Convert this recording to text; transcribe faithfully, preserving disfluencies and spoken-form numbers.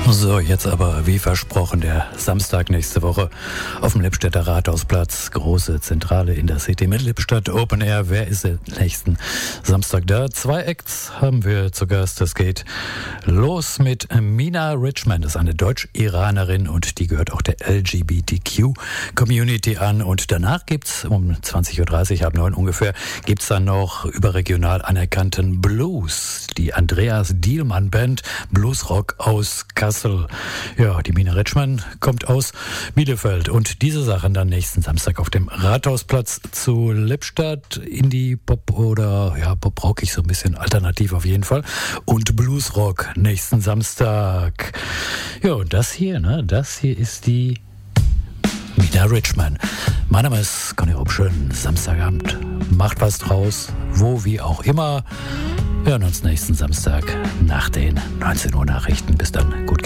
So, jetzt aber, wie versprochen, der Samstag nächste Woche auf dem Lippstädter Rathausplatz. Große Zentrale in der City mit Lippstadt Open Air. Wer ist der nächsten Samstag da? Zwei Acts haben wir zu Gast. Das geht los mit Mina Richman. Das ist eine Deutsch-Iranerin und die gehört auch der L G B T Q-Community an. Und danach gibt's um zwanzig Uhr dreißig, halb neun ungefähr, gibt's dann noch überregional anerkannten Blues. Die Andreas Dielmann Band, Bluesrock aus Kassel. Ja, die Mina Richman kommt aus Bielefeld und diese Sachen dann nächsten Samstag auf dem Rathausplatz zu Lippstadt. Indie-Pop oder ja, Pop-rockig, so ein bisschen alternativ auf jeden Fall. Und Bluesrock nächsten Samstag. Ja, und das hier, ne, das hier ist die Mina Richman. Mein Name ist Conny Rupp. Schönen Samstagabend. Macht was draus, wo, wie auch immer. Wir hören uns nächsten Samstag nach den neunzehn Uhr Nachrichten. Bis dann. Gute